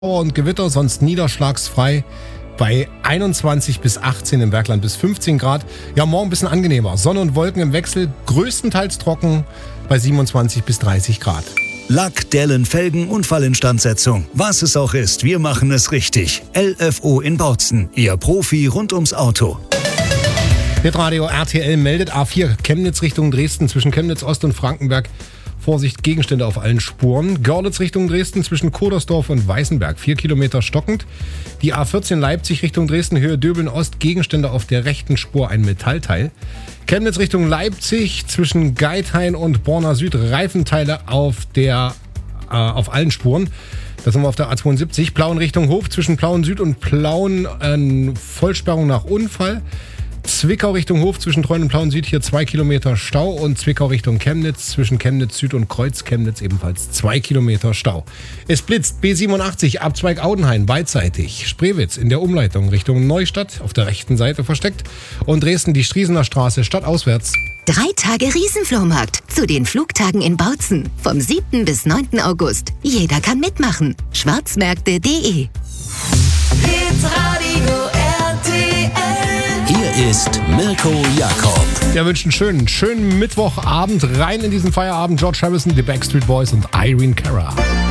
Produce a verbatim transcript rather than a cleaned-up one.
und Gewitter, sonst niederschlagsfrei bei einundzwanzig bis achtzehn, im Bergland bis fünfzehn Grad. Ja, morgen ein bisschen angenehmer. Sonne und Wolken im Wechsel, größtenteils trocken bei siebenundzwanzig bis dreißig Grad. Lack, Dellen, Felgen, Unfallinstandsetzung. Was es auch ist, wir machen es richtig. L F O in Bautzen, Ihr Profi rund ums Auto. Hitradio R T L meldet A vier Chemnitz Richtung Dresden zwischen Chemnitz Ost und Frankenberg. Vorsicht, Gegenstände auf allen Spuren. Görlitz Richtung Dresden zwischen Kodersdorf und Weißenberg, vier Kilometer stockend. Die A vierzehn Leipzig Richtung Dresden, Höhe Döbeln Ost, Gegenstände auf der rechten Spur, ein Metallteil. Chemnitz Richtung Leipzig zwischen Geithain und Borna Süd, Reifenteile auf der äh, auf allen Spuren. Da sind wir auf der A zweiundsiebzig. Plauen Richtung Hof zwischen Plauen Süd und Plauen, äh, Vollsperrung nach Unfall. Zwickau Richtung Hof zwischen Treuen und Plauen Süd, hier zwei Kilometer Stau. Und Zwickau Richtung Chemnitz zwischen Chemnitz Süd und Kreuz Chemnitz ebenfalls zwei Kilometer Stau. Es blitzt B siebenundachtzig, Abzweig Audenhain beidseitig. Spreewitz in der Umleitung Richtung Neustadt auf der rechten Seite versteckt. Und Dresden die Striesener Straße stadtauswärts. Drei Tage Riesenflohmarkt zu den Flugtagen in Bautzen. Vom siebten bis neunten August. Jeder kann mitmachen. schwarzmärkte punkt de. Hitradio R T L. Hier ist Mirko Jakob. Wir wünschen einen schönen, schönen Mittwochabend rein in diesen Feierabend. George Harrison, die Backstreet Boys und Irene Cara.